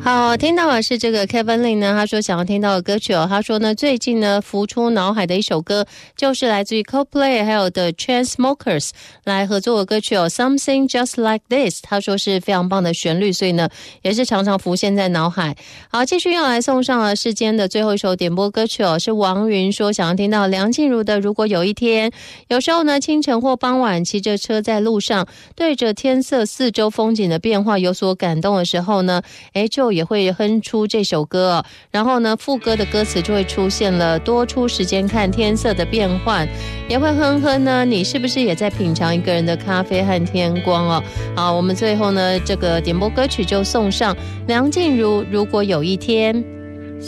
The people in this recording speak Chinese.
好，听到的是这个 Kevin Lin 呢，他说想要听到的歌曲他说呢，最近呢浮出脑海的一首歌，就是来自于 Coldplay 还有的 Chainsmokers 来合作的歌曲Something Just Like This， 他说是非常棒的旋律，所以呢也是常常浮现在脑海。好，继续要来送上了世间的最后一首点播歌曲是王云说想要听到梁静茹的如果有一天。有时候呢清晨或傍晚骑着车在路上，对着天色四周风景的变化有所感动的时候呢，就也会哼出这首歌然后呢副歌的歌词就会出现了多出时间看天色的变换，也会哼哼呢你是不是也在品尝一个人的咖啡和天光好，我们最后呢这个点播歌曲就送上梁静茹如果有一天。